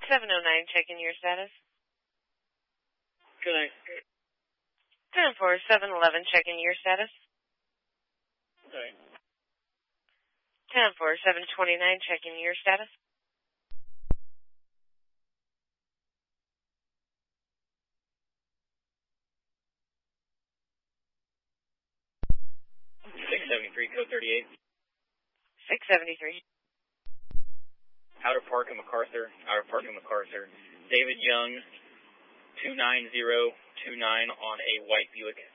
709, checking your status. Good night. 10-4, 711, checking your status. Good night. 10-4, 729, checking your status. Code 38. 673. Outer Park and MacArthur. David Young, 29029 on a white Buick.